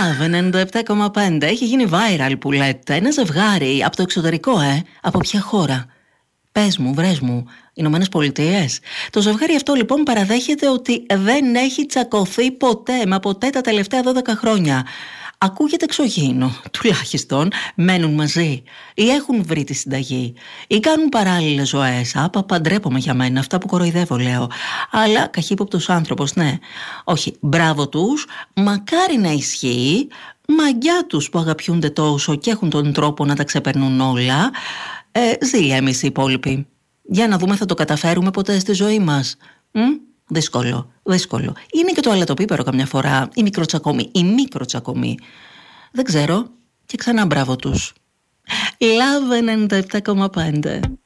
Love 97,5. Έχει γίνει viral που λέτε. Ένα ζευγάρι από το εξωτερικό, Από ποια χώρα? Πες μου, βρες μου. Ηνωμένες Πολιτείες. Το ζευγάρι αυτό λοιπόν παραδέχεται ότι δεν έχει τσακωθεί ποτέ, μα ποτέ τα τελευταία 12 χρόνια. Ακούγεται εξωγήινο, τουλάχιστον μένουν μαζί ή έχουν βρει τη συνταγή ή κάνουν παράλληλες ζωές. Παντρέπομαι για μένα, αυτά που κοροϊδεύω λέω. Αλλά καχύποπτος άνθρωπος, ναι. Όχι, μπράβο τους, μακάρι να ισχύει. Μαγκιά τους που αγαπιούνται τόσο και έχουν τον τρόπο να τα ξεπερνούν όλα. Ζήλια εμείς οι υπόλοιποι. Για να δούμε, θα το καταφέρουμε ποτέ στη ζωή μας? Δύσκολο. Είναι και το αλατοπίπερο καμιά φορά. Η μικροτσακωμή. Δεν ξέρω. Και ξανά μπράβο τους. Love 97,5.